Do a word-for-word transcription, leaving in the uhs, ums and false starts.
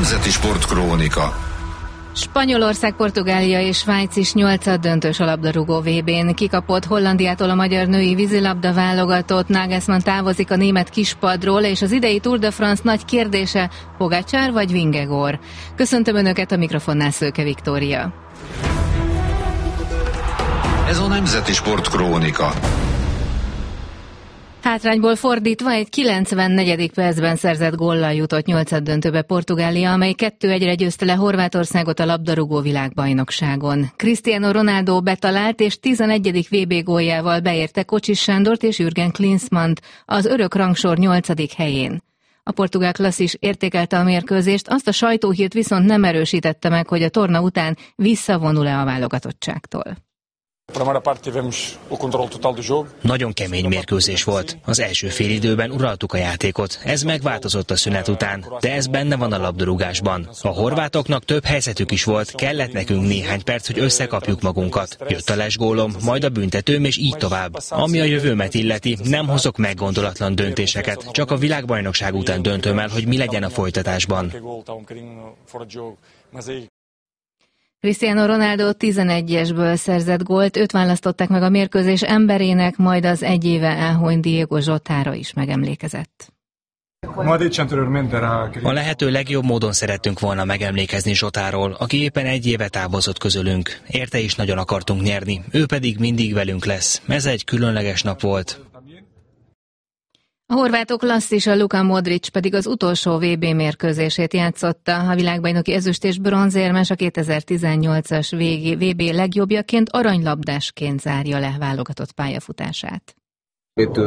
Nemzeti Sportkrónika. Spanyolország, Portugália és Svájc is nyolcaddöntős a labdarúgó vé bén. Kikapott Hollandiától a magyar női vízilabda válogatott, Nagelsmann távozik a német kispadról, és az idei Tour de France nagy kérdése, Pogačar vagy Vingegaard. Köszöntöm Önöket, a mikrofonnál Szőke Viktória. Ez a Nemzeti Sportkrónika. Hátrányból fordítva egy kilencvennegyedik percben szerzett góllal jutott nyolcaddöntőbe Portugália, amely kettő egyre győzte le Horvátországot a labdarúgó világbajnokságon. Cristiano Ronaldo betalált és tizenegyedik vé bé góljával beérte Kocsis Sándort és Jürgen Klinsmannt az örök rangsor nyolcadik helyén. A portugál klasszis értékelte a mérkőzést, azt a sajtóhírt viszont nem erősítette meg, hogy a torna után visszavonul-e a válogatottságtól. Nagyon kemény mérkőzés volt. Az első félidőben uraltuk a játékot. Ez megváltozott a szünet után, de ez benne van a labdarúgásban. A horvátoknak több helyzetük is volt, kellett nekünk néhány perc, hogy összekapjuk magunkat. Jött a lesgólom, majd a büntetőm, és így tovább. Ami a jövőmet illeti, nem hozok meggondolatlan döntéseket, csak a világbajnokság után döntöm el, hogy mi legyen a folytatásban. Cristiano Ronaldo tizenegyesből szerzett gólt, őt választották meg a mérkőzés emberének, majd az egy éve elhunyt Diego Jotára is megemlékezett. A lehető legjobb módon szerettünk volna megemlékezni Jotáról, aki éppen egy éve távozott közülünk. Érte is nagyon akartunk nyerni, ő pedig mindig velünk lesz. Ez egy különleges nap volt. A horvátok klasszisa Luka Modric pedig az utolsó vé bé mérkőzését játszotta. A világbajnoki ezüst és bronzérmes a kétezer-tizennyolcas vé bé legjobbjaként, aranylabdásként zárja le válogatott pályafutását.